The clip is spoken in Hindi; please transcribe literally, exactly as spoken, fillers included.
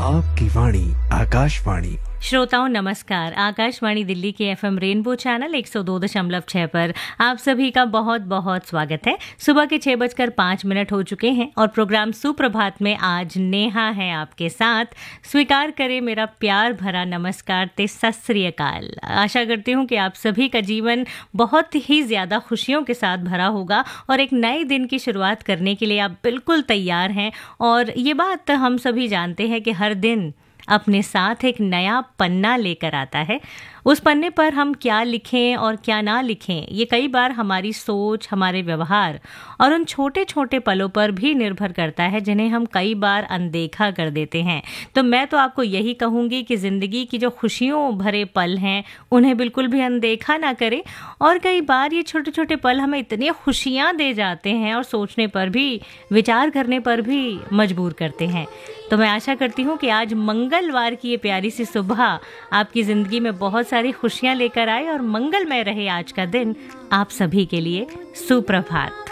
आपकी वाणी आकाशवाणी। श्रोताओं नमस्कार। आकाशवाणी दिल्ली के एफएम रेनबो चैनल एक सौ दो दशमलव छह पर आप सभी का बहुत बहुत स्वागत है। सुबह के छह बजकर पाँच मिनट हो चुके हैं और प्रोग्राम सुप्रभात में आज नेहा है आपके साथ। स्वीकार करें मेरा प्यार भरा नमस्कार ते सत श्री अकाल। आशा करती हूँ कि आप सभी का जीवन बहुत ही ज़्यादा खुशियों के साथ भरा होगा और एक नए दिन की शुरुआत करने के लिए आप बिल्कुल तैयार हैं। और ये बात हम सभी जानते हैं कि हर दिन अपने साथ एक नया पन्ना लेकर आता है। उस पन्ने पर हम क्या लिखें और क्या ना लिखें, ये कई बार हमारी सोच, हमारे व्यवहार और उन छोटे छोटे पलों पर भी निर्भर करता है जिन्हें हम कई बार अनदेखा कर देते हैं। तो मैं तो आपको यही कहूँगी कि ज़िंदगी की जो खुशियों भरे पल हैं उन्हें बिल्कुल भी अनदेखा ना करें। और कई बार ये छोटे छोटे पल हमें इतनी खुशियाँ दे जाते हैं और सोचने पर भी, विचार करने पर भी मजबूर करते हैं। तो मैं आशा करती हूँ कि आज मंगलवार की ये प्यारी सी सुबह आपकी ज़िंदगी में बहुत सारी खुशियाँ लेकर आए और मंगलमय रहे आज का दिन। आप सभी के लिए सुप्रभात।